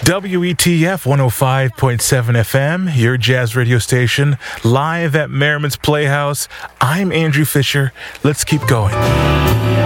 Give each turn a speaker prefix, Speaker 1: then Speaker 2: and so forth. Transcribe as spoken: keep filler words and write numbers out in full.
Speaker 1: W E T F one oh five point seven F M, your jazz radio station, live at Merriman's Playhouse. I'm Andrew Fisher. Let's keep going.